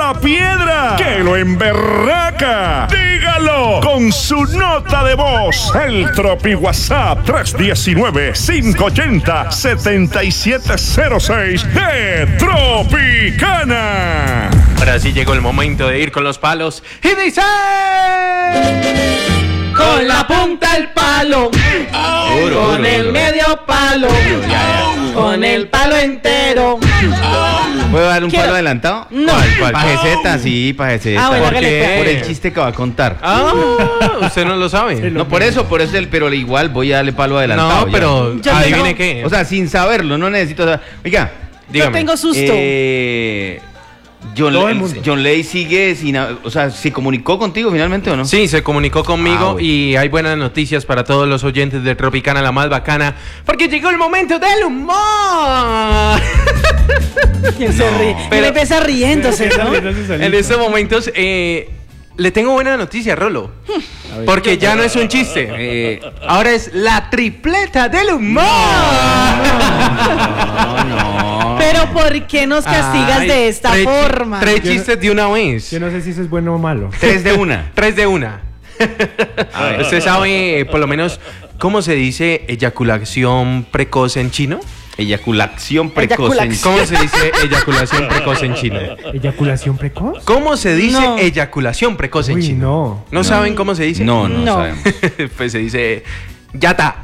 la piedra que lo emberraca. Dígalo con su nota de voz. El Tropi WhatsApp 319-580-7706 de Tropicana. Ahora sí llegó el momento de ir con los palos. Y dice... Con la punta el palo, con el medio palo, con el palo entero. ¿Puedo dar un palo adelantado? No. ¿Cuál? Pajeceta, sí, pajeceta. Ah, bueno, ¿Por hágale, qué? pues. Por el chiste que va a contar. Usted no lo sabe. No, por eso, pero igual voy a darle palo adelantado. No, pero Yo adivine tengo- qué. O sea, sin saberlo, no necesito saber. Oiga, Yo dígame. tengo susto. John Ley sigue sin... O sea, ¿se comunicó contigo finalmente o no? Sí, se comunicó conmigo Wow. y hay buenas noticias para todos los oyentes de Tropicana, la más bacana, porque llegó el momento del humor. ¿Quién se ríe? pero- Él empieza riéndose, ¿no? En estos momentos le tengo buena noticia, Rolo, porque ya no es un chiste, ahora es la tripleta del humor. No. Pero ¿por qué nos castigas Ay, de esta forma? Tres chistes de una vez. Yo no sé si eso es bueno o malo. 3 de 1. Tres de una. ¿Usted sabe, por lo menos, cómo se dice eyaculación precoz en chino? Eyaculación precoz. ¿Cómo se dice eyaculación precoz en chino? ¿Eyaculación precoz? ¿Cómo se dice No. eyaculación precoz en Uy, chino? no. ¿No saben cómo se dice? No No. sabemos. Pues se dice ya está.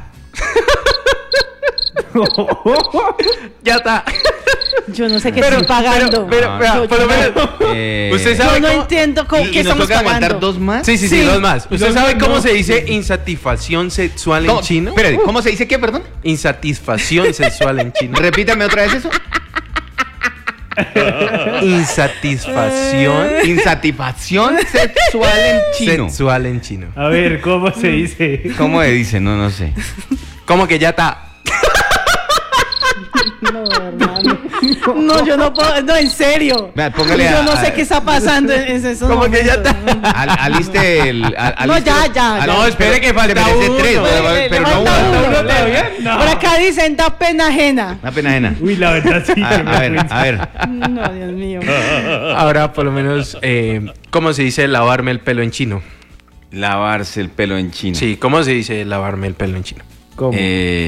Ya está. Yo no sé qué estoy pagando. Pero, vea, Yo- por lo menos. ¿Usted sabe Yo no cómo? entiendo cómo, ¿Y qué nos estamos toca aguantar pagando. 2 más? Sí, Sí. dos más. ¿Usted No, sabe no, cómo no. se dice insatisfacción sexual en ¿Cómo? chino? Espérate, ¿cómo se dice qué, perdón? Insatisfacción sexual en chino. Repítame otra vez eso. Insatisfacción Insatisfacción sexual en chino. sexual en chino. A ver, ¿cómo se dice? ¿Cómo se dice? No sé. ¿Cómo que ya está? No, hermano. No, yo no puedo. No, en serio. Vea, póngale Yo no a- sé qué está pasando en esos ¿Cómo que ya momentos. Aliste el... No, ya. No, espere que falta Pero ese uno. 3, Le pero no falta uno. uno. ¿Todavía? No. Por acá dicen, da pena ajena. Una pena ajena. Uy, la verdad sí. A ver. No, Dios mío. Ahora, por lo menos, ¿cómo se dice lavarme el pelo en chino? Lavarse el pelo en chino. Sí, ¿cómo se dice lavarme el pelo en chino? ¿Cómo?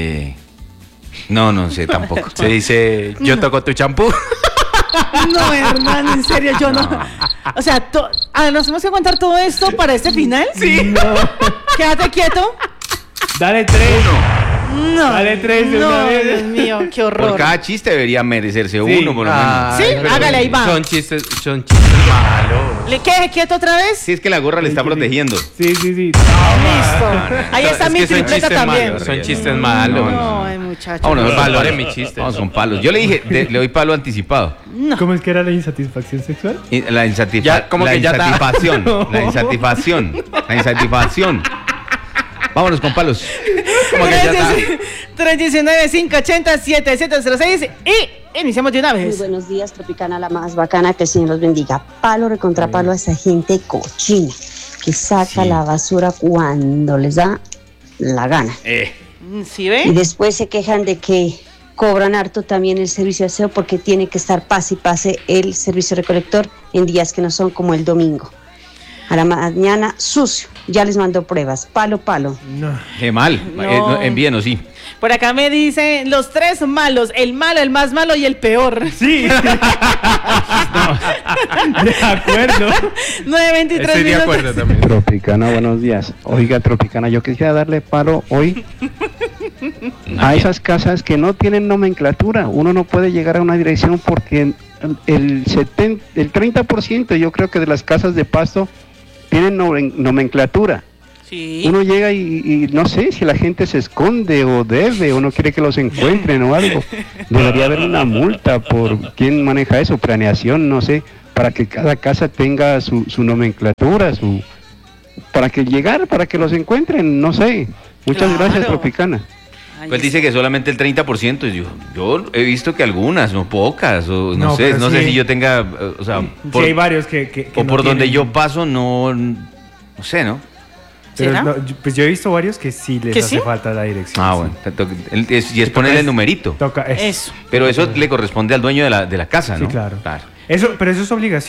No sé tampoco. Se dice, yo toco tu champú. No, hermano, en serio, yo no. O sea, ¿nos tenemos que aguantar todo esto para este final? Sí. No. Quédate quieto. Dale 3. No. Dale 3 de no, una vez. Dios mío, qué horror. Por cada chiste debería merecerse uno, por lo menos. Sí, pero hágale, ahí va. Son chistes malos. ¿Le quede quieto otra vez? Si es que la gorra le está protegiendo. Sí. Listo. Ahí está Es mi que son tripleta chistes también. malos, son chistes malos. No, muchacho. Vámonos, Valoren mi chiste. Vamos con palos. Yo le dije, le doy palo anticipado. ¿Cómo es que era la insatisfacción sexual? Ya, ¿cómo que ya está? insatisfacción. La insatisfacción. Vámonos con palos. ¿Cómo que ya está? 319-580-7706 y iniciamos de una Muy vez. buenos días, Tropicana, la más bacana, que el Señor los bendiga. Palo recontra palo a esa gente cochina que saca Sí. la basura cuando les da la gana. ¿Sí Y ve? después se quejan de que cobran harto también el servicio de aseo porque tiene que estar pase y pase el servicio recolector en días que no son como el domingo. A la mañana sucio, ya les mandó pruebas, palo. No. Qué mal. No. Envíenos, sí. Por acá me dicen los tres malos, el malo, el más malo y el peor. Sí. De acuerdo. 9:23 Estoy de minutos. acuerdo también. Tropicana, buenos días. Oiga, Tropicana, yo quisiera darle palo hoy a esas casas que no tienen nomenclatura. Uno no puede llegar a una dirección porque el 30% yo creo que de las casas de pasto tienen nomenclatura. Sí. Uno llega y no sé si la gente se esconde o debe o no quiere que los encuentren o algo. Debería haber una multa por quién maneja eso, planeación, no sé, para que cada casa tenga su nomenclatura, para que los encuentren, no sé. Muchas Claro. gracias, Tropicana. Ahí Pues dice que solamente el 30%. Yo he visto que algunas, no pocas, o no No, sé, pero no sí. sé si yo tenga, o sea, Sí, hay varios que o no por donde tienen. yo paso, no sé, ¿no? Pero ¿Será? no, pues yo he visto varios que sí les ¿Que hace sí? falta la dirección. Ah, sí. bueno. Y es ponerle el numerito. Toca eso. Eso. Pero eso le corresponde al dueño de la casa, Sí, ¿no? claro. Pero eso es obligación.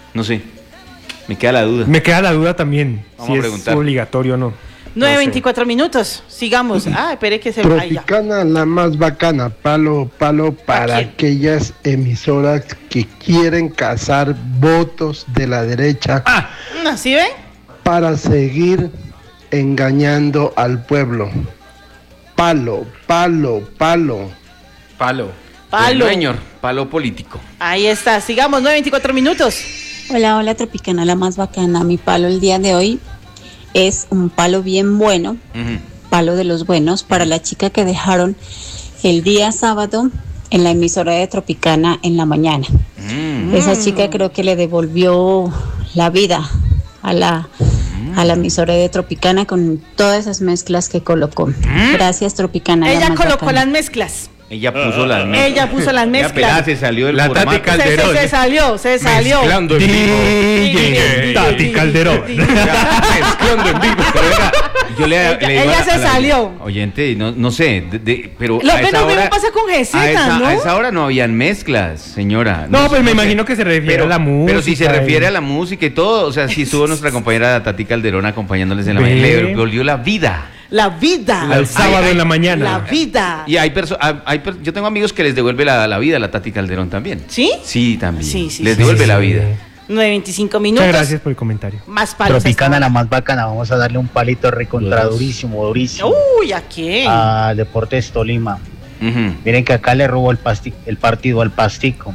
No sé. Me queda la duda. Me queda la duda también, Vamos si a es preguntar. obligatorio o no. 9:24 minutos. Sigamos. Ah, espere que se vaya. Tropicana la más bacana, palo para ¿A quién? aquellas emisoras que quieren cazar votos de la derecha ¿Sí ven? para seguir engañando al pueblo. Palo. Palo. Palo. Señor, palo político. Ahí está. Sigamos. 9:24 minutos. Hola, Tropicana, la más bacana. Mi palo el día de hoy es un palo bien bueno, palo de los buenos, para la chica que dejaron el día sábado en la emisora de Tropicana en la mañana. Esa chica creo que le devolvió la vida a la emisora de Tropicana con todas esas mezclas que colocó. Gracias, Tropicana. la Ella más colocó bacana. las mezclas. Ella puso las mezclas. Ella puso las Ya mezclas. apenas se salió del La formato. Tati Calderón. Se salió. Mezclando en vivo. Tati Calderón. Mezclando en vivo. Pero venga, yo le digo Ella a se salió. Oyente, no sé, pero Lo a esa mismo hora, pasa con GZ, ¿no? a esa hora no habían mezclas, señora. No, pues me sé. imagino que se refiere a la música. Pero si se refiere y- a la música y todo, o sea, si estuvo nuestra compañera Tati Calderón acompañándoles en la Ve. mañana, le volvió la vida. La vida. Al sábado en la mañana. La vida. Y yo tengo amigos que les devuelve la vida a la Tati Calderón también. ¿Sí? Sí, también. Sí, les sí, devuelve sí, la sí. vida. 9:25 minutos. Muchas gracias por el comentario. Más palos. Tropicana hasta la más bacana, vamos a darle un palito recontra durísimo. ahora. Uy, ¿a quién? A Deportes Tolima. Ujú. Miren que acá le robó el partido al Pastico.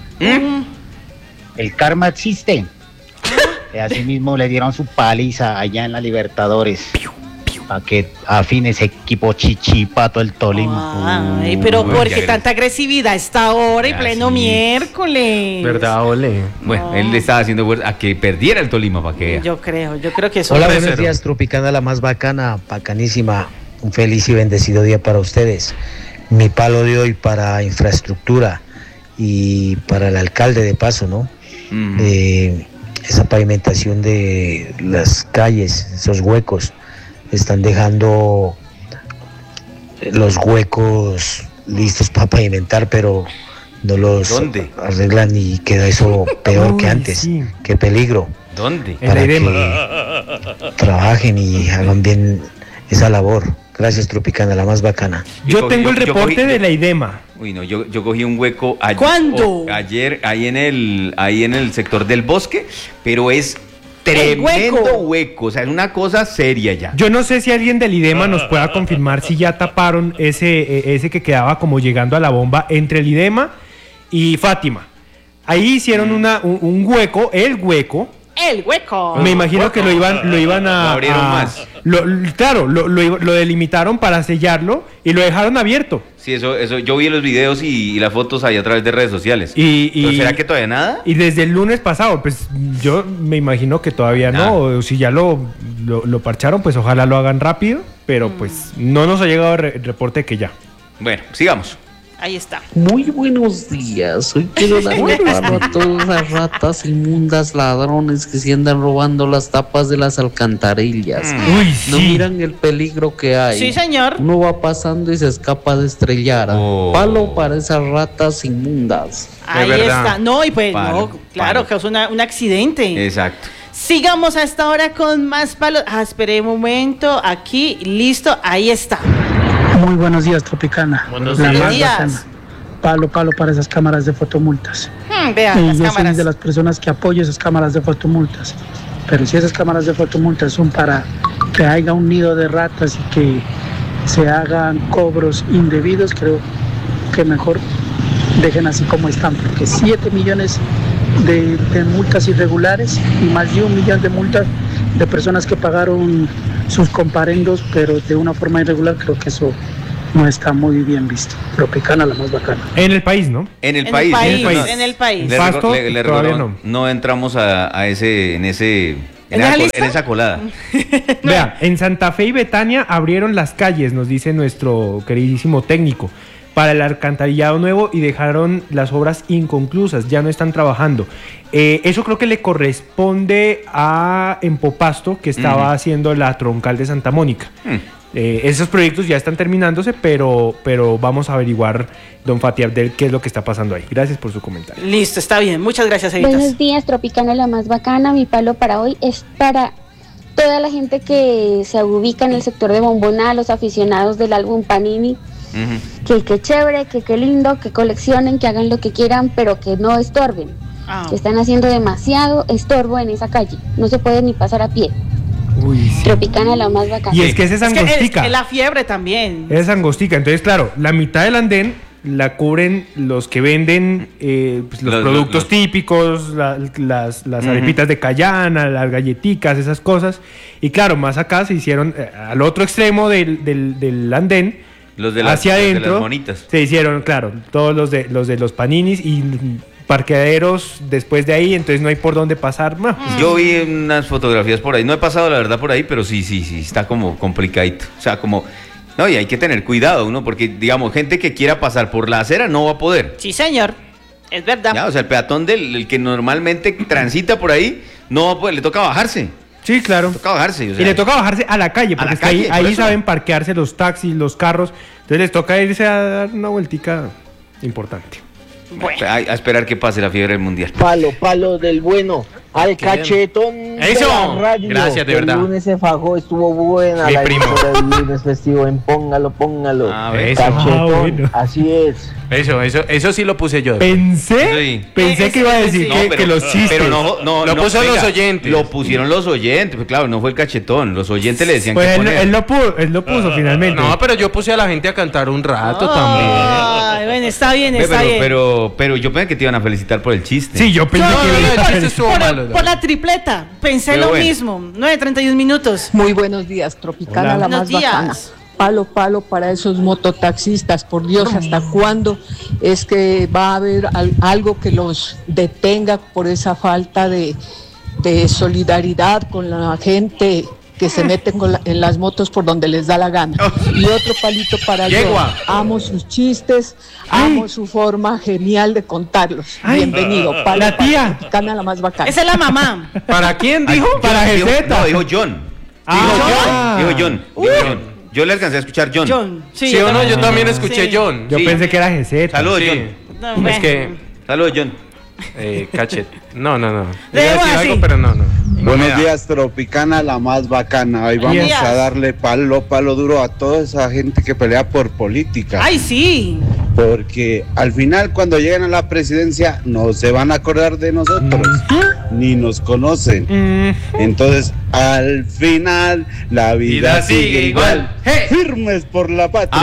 El karma existe. Y así mismo le dieron su paliza allá en la Libertadores. Para que afine ese equipo chichipato el Tolima. Ay, pero Uy, ¿por ya qué gra- tanta agresividad a esta hora y Ya, pleno sí. miércoles? ¿Verdad, Ole? Bueno, él le estaba haciendo fuerza a que perdiera el Tolima para que vea. Yo creo que eso. Hola, Hombre, buenos cero. días, Tropicana, la más bacana, bacanísima. Un feliz y bendecido día para ustedes. Mi palo de hoy para infraestructura y para el alcalde de paso, ¿no? Ujú. De esa pavimentación de las calles, esos huecos, están dejando los huecos listos para pavimentar, pero no los ¿Dónde? arreglan y queda eso peor que Uy, antes. sí. Qué peligro. ¿Dónde? En Para la IDEMA. que trabajen y hagan bien esa labor. Gracias, Tropicana, la más bacana. Yo tengo el yo reporte cogí- de la IDEMA. Uy, no, yo cogí un hueco ayer. ¿Cuándo? Ayer, ahí en el sector del bosque, pero es El tremendo hueco. hueco. O sea, es una cosa seria ya. Yo no sé si alguien del IDEMA nos pueda confirmar si ya taparon ese que quedaba como llegando a la bomba entre el IDEMA y Fátima. Ahí hicieron un hueco, el hueco. El hueco. Me imagino que lo iban a... Lo abrieron a- más. Claro, lo delimitaron para sellarlo y lo dejaron abierto. Sí, eso, yo vi los videos y las fotos ahí a través de redes sociales. ¿Pero será que todavía nada? Y desde el lunes pasado, pues yo me imagino que todavía Nada. no. O si ya lo parcharon, pues ojalá lo hagan rápido. Pero pues no nos ha llegado el reporte de que ya. Bueno, sigamos. Ahí está. Muy buenos días. Hoy quiero darle palo a todas las ratas inmundas, ladrones que se andan robando las tapas de las alcantarillas. Uy, No sí. miran el peligro que hay. Sí, señor. Uno va pasando y se escapa de estrellar. Oh. Palo para esas ratas inmundas. Ahí verdad. está. No, y pues Palo, no, claro, palo. causó un accidente. Exacto. Sigamos a esta hora con más palos. Espere un momento. Aquí, listo, ahí está. Muy buenos días, Tropicana. Buenos La días. más días. bacana. Palo para esas cámaras de fotomultas. Vean las Yo cámaras. soy de las personas que apoyo esas cámaras de fotomultas. Pero si esas cámaras de fotomultas son para que haya un nido de ratas y que se hagan cobros indebidos, creo que mejor dejen así como están, porque 7 millones de multas irregulares y más de 1 millón de multas de personas que pagaron sus comparendos, pero de una forma irregular, creo que eso no está muy bien visto. Tropicana, la más bacana. En el país, ¿no? En el En país. el país, No, en el país. le Pasto, le todavía recordamos, no entramos en esa lista? esa colada. Vea, en Santa Fe y Betania abrieron las calles, nos dice nuestro queridísimo técnico, para el alcantarillado nuevo y dejaron las obras inconclusas, ya no están trabajando. Eso creo que le corresponde a Empopasto, que estaba haciendo la troncal de Santa Mónica. Esos proyectos ya están terminándose, pero vamos a averiguar, don Fatih Abdel, qué es lo que está pasando ahí. Gracias por su comentario. Listo, está bien. Muchas gracias, Evitas. Buenos días, Tropicana, la más bacana. Mi palo para hoy es para toda la gente que se ubica en el sector de Bomboná, los aficionados del álbum Panini. Que chévere, que lindo, que coleccionen, que hagan lo que quieran, pero que no estorben. Que están haciendo demasiado estorbo en esa calle. No se puede ni pasar a pie. Uy, sí. Tropicana, la más bacana. Y es que esa es angostica. Es la fiebre también. Es angostica. Entonces, claro, la mitad del andén la cubren los que venden pues, los productos típicos, las arepitas de cayana, las galletitas, esas cosas. Y claro, más acá se hicieron al otro extremo del andén, hacia adentro, se hicieron, claro, todos los de los paninis y parqueaderos después de ahí, entonces no hay por dónde pasar. Yo vi unas fotografías por ahí, no he pasado la verdad por ahí, pero sí, está como complicadito. O sea, como, no, y hay que tener cuidado, ¿no? Porque, digamos, gente que quiera pasar por la acera no va a poder. Sí, señor, es verdad. Ya, o sea, el peatón el que normalmente transita por ahí, no va a poder, le toca bajarse. Sí, claro. Le toca bajarse. O sea, y le toca bajarse a la calle, porque ahí saben parquearse los taxis, los carros, entonces les toca irse a dar una vueltica importante. Bueno. A esperar que pase la fiebre del mundial. Palo del bueno. Al cachetón. Eso. De la radio. Gracias, de verdad. El lunes se fajó, estuvo buena. Mi primo. El lunes festivo en Póngalo. Cachetón. Bueno. Así es. Eso sí lo puse yo. Pensé que iba a decir que los chistes. Pero no, lo puso los oyentes. Lo pusieron los oyentes. Pues claro, no fue el cachetón. Los oyentes le decían pues que poner. Él lo puso finalmente. No, pero yo puse a la gente a cantar un rato también. Ay, bueno, está bien. Pero yo pensé que te iban a felicitar por el chiste. Sí, yo pensé que el chiste estuvo malo. Por la tripleta, pensé Pero lo bueno. mismo. 9:31 minutos. Muy buenos días, Tropicana, Hola. la más Buenos días. bacana. Palo para esos mototaxistas, por Dios, ¿hasta cuándo es que va a haber algo que los detenga por esa falta de solidaridad con la gente que se meten en las motos por donde les da la gana? Y otro palito para yo. Amo sus chistes, amo su forma genial de contarlos. Bienvenido. La tía. Tropicana, la más bacana. Esa es la mamá. ¿Para quién dijo? Para GZ. No, dijo John. Dijo John. Yo le alcancé a escuchar John. Sí o no, yo también escuché John. Yo pensé que era GZ. Saludos, Sí. John. No, Es que Saludos, John. cachet. No. Iba a Debo decir así. algo, pero no. Buenos días, Tropicana, la más bacana. Hoy vamos días. a darle palo duro a toda esa gente que pelea por política. Ay, sí. Porque al final, cuando lleguen a la presidencia, no se van a acordar de nosotros, ni nos conocen. Entonces, al final, la vida sigue igual. Firmes por la patria.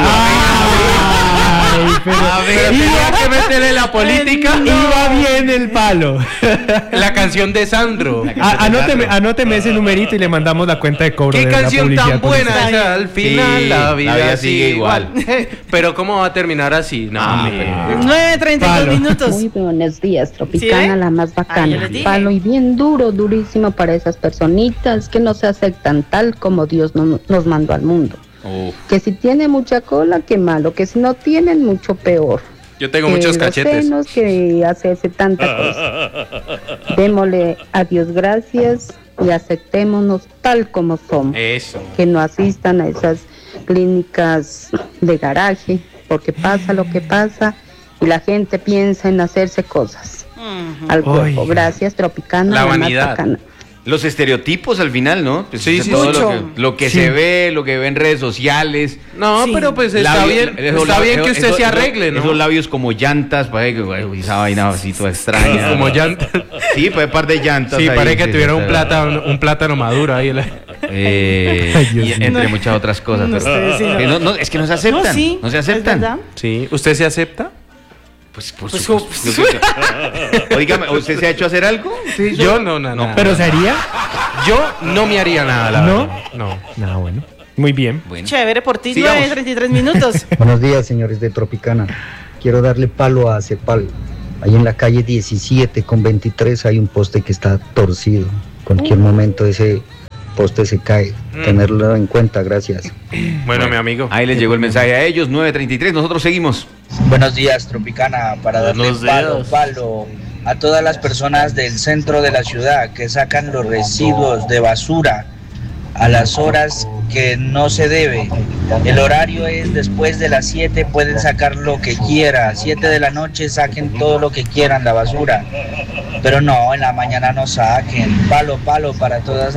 A ver, tenía que meterle la política. Iba bien el palo. La canción de Sandro. Anóteme ese numerito y le mandamos la cuenta de cobro. ¿Qué de la canción publicidad tan por buena eso. esa? Al final Sí, la vida sigue igual. igual. Pero ¿cómo va a terminar así? No, hombre. 9:32 minutos. Muy buenos días, Tropicana, ¿Sí, ve? la más Yo bacana. les dije. Palo y bien durísimo para esas personitas que no se aceptan tal como Dios nos mandó al mundo. Que si tiene mucha cola, qué malo, que si no tienen, mucho peor. Yo tengo Que muchos los cachetes. senos, que hacerse tanta cosa. Démosle a Dios gracias y aceptémonos tal como somos. Eso. Que no asistan a esas clínicas de garaje, porque pasa lo que pasa y la gente piensa en hacerse cosas al cuerpo. Gracias, Tropicana, La más vanidad. bacana. Los estereotipos al final, ¿no? Pues Sí, todo mucho. lo que Sí. se ve, lo que ve en redes sociales. No, pero pues está bien que usted se arregle, ¿no? Esos labios como llantas, parece que güey, esa vaina así toda extraña. Como llantas. Sí, pues par de llantas. Sí, ahí, parece que sí, tuviera sí, un plátano maduro ahí. y entre muchas otras cosas. No, pero- sí, no. que no, es que no se aceptan. No, sí, no se es aceptan. verdad. Sí, ¿usted se acepta? Pues por supuesto. Oígame, ¿usted se ha hecho hacer algo? Sí, Yo no, nada. ¿Pero se haría? Yo no me haría nada, la ¿No? verdad. No. No, bueno. Muy bien. Chévere por ti. Sigamos. 9:33 minutos. Buenos días, señores de Tropicana. Quiero darle palo a Cepal. Ahí en la calle 17 con 23 hay un poste que está torcido. Cualquier momento ese poste se cae. Tenerlo en cuenta, gracias. Bueno, mi amigo. Ahí les llegó el mensaje a ellos, 9:33. Nosotros seguimos. Buenos días, Tropicana, para darle Buenos días. palo a todas las personas del centro de la ciudad que sacan los residuos de basura a las horas que no se debe. El horario es después de las 7, pueden sacar lo que quieran. 7 de la noche saquen todo lo que quieran, la basura. Pero no, en la mañana no saquen. Palo para todas